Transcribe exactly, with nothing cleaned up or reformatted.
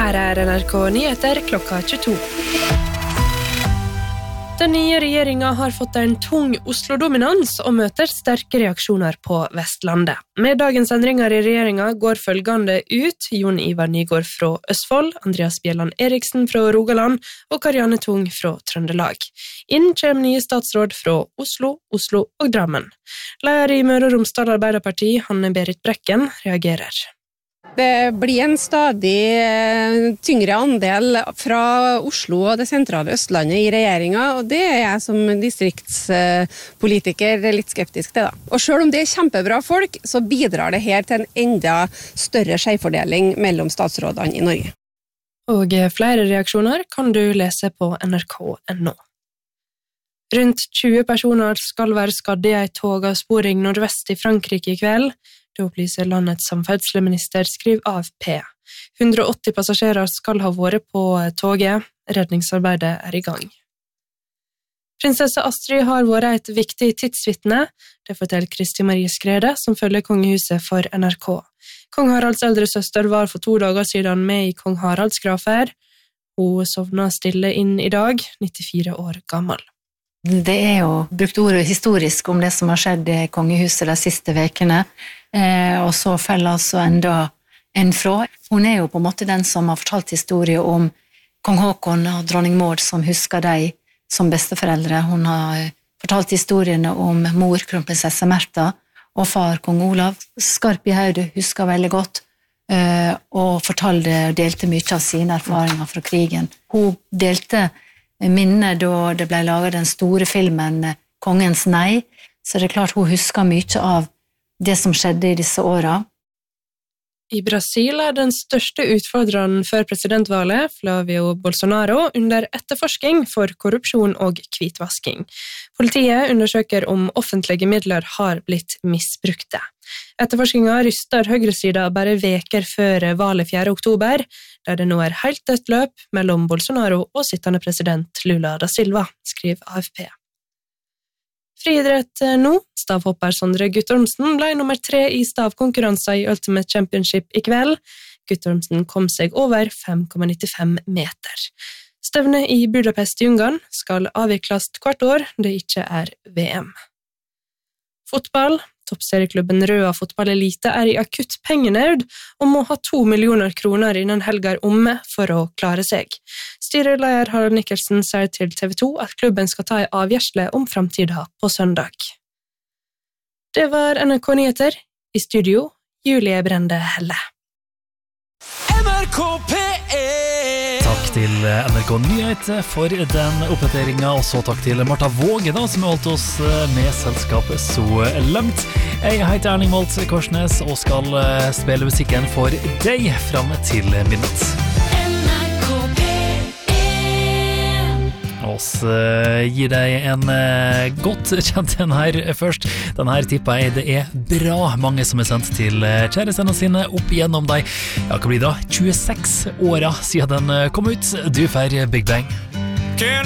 Her er N R K Nyheter klokka tjueto. Den nye regjeringen har fått en tung Oslo-dominans og møter sterke reaksjoner på Vestlandet. Med dagens endringer i regjeringen går følgende ut: Jon Ivar Nygård fra Østfold, Andreas Bjelland Eriksen fra Rogaland og Karianne Tung fra Trøndelag. Inn kommer nye statsråd fra Oslo, Oslo og Drammen. Leder i Møre og Romsdal Arbeiderparti, Hanne Berit Brekken, reagerer. Det blir en stadig tyngre andel fra Oslo og det sentrale Østlandet i regjeringen, og det er jeg som distriktspolitiker litt skeptisk til. Da. Og selv om det er kjempebra folk, så bidrar det her til en enda større skjevfordeling mellom statsrådene i Norge. Og flere reaksjoner kan du lese på N R K punktum N O. Rundt tjue personer skal være skadde i en togavsporing nordvest i Frankrike i kveld. Det opplyser landets samferdselsminister, skriver A F P. hundre og åtti passasjerer skal ha vært på toget. Redningsarbeidet er i gang. Prinsesse Astrid har vært et viktig tidsvitne. Det forteller Kristi Marie Skrede, som følger kongehuset for N R K. Kong Haralds eldre søster var for to dager siden med i Kong Haralds gravferd. Hun sovna stille inn i dag, nittifire år gammel. Det er jo brukt ordet historisk om det som har skjedd i kongehuset de siste vekene, eh, og så feller altså enda en fra. Hun er jo på en måte den som har fortalt historie om kong Håkon og dronning Maud, som husker deg som besteforeldre. Hun har fortalt historiene om mor, kronprinsesse Märtha, og far, kong Olav. Skarp i hodet husker veldig godt, eh, og fortalte og delte mye av sine erfaringer fra krigen. Hun delte minne da det ble laget den store filmen Kongens Nei, så det er klart hun husker mye av det som skjedde i disse årene. I Brasil er den største utfordreren før presidentvalget, Flavio Bolsonaro, under etterforsking for korrupsjon og hvitvasking. Politiet undersøker om offentlige midler har blitt misbrukte. Etterforskningen ryster høyresida bare veker før valget fjerde oktober, der det nå er helt dødt løp mellom Bolsonaro og sittende president Lula da Silva, skriver A F P. Friidrett nå. Stavhopper Sondre Guttormsen ble nummer tre i stavkonkurranser i Ultimate Championship i kveld. Guttormsen kom seg over fem komma nittifem meter. Stevnet i Budapest i Ungarn skal avvikles hvert år det ikke er V M. Fotball. Toppserieklubben Røa Fotball-elite er i akutt pengenød og må ha to millioner kroner innen helger omme for å klare seg. Styreleder Harald Nikkelsen sier til T V to at klubben skal ta en avgjørelse om fremtiden på søndag. Det var N R K Nyheter. I studio, Julie Brende Helle. N R K P ett. Takk til N R K Nyheter for den oppdateringen, og så takk til Martha Våge da, som har holdt oss med selskapet så langt. Jeg heter Erling Molt Korsnes og skal spille musikken for deg frem til midnatt. oss gir deg en godt kjent en her først. Den her tipper jeg det er bra mange som er sendt til kjærestene sine opp igjennom deg. Ja, hva blir det da? tjueseks åra siden den kom ut. Du får Big Bang.